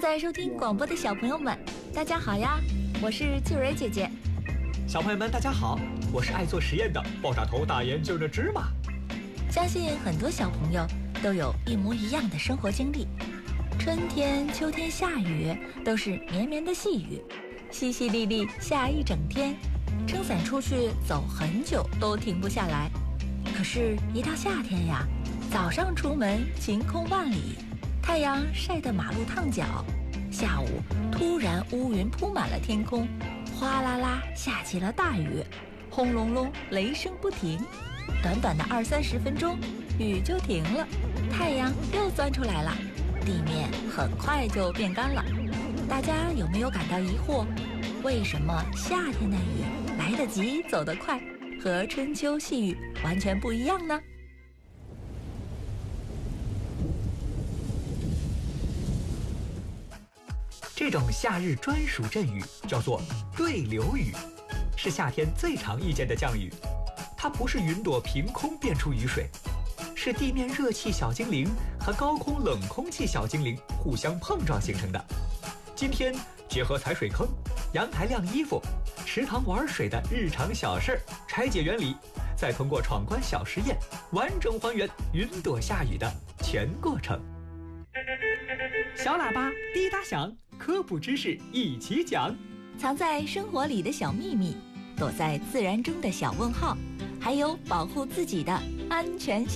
在收听广播的小朋友们，大家好呀！我是静蕊姐姐。 小朋友们，大家好，我是爱做实验的爆炸头大研究的芝麻。 相信很多小朋友都有一模一样的生活经历，春天、秋天下雨都是绵绵的细雨，淅淅沥沥下一整天，撑伞出去走很久都停不下来。可是，一到夏天呀，早上出门晴空万里，太阳晒得马路烫脚，下午突然乌云铺满了天空，哗啦啦下起了大雨，轰隆隆雷声不停。短短的20-30分钟，雨就停了，太阳又钻出来了，地面很快就变干了。大家有没有感到疑惑？为什么夏天的雨来得及走得快，和春秋细雨完全不一样呢？ 这种夏日专属阵雨叫做对流雨，是夏天最常遇见的降雨。它不是云朵凭空变出雨水，是地面热气小精灵和高空冷空气小精灵互相碰撞形成的。今天结合踩水坑、阳台晾衣服、池塘玩水的日常小事儿，拆解原理，再通过闯关小实验，完整还原云朵下雨的全过程。小喇叭滴答响，科普知识一起讲。 藏在生活里的小秘密，躲在自然中的小问号，还有保护自己的安全小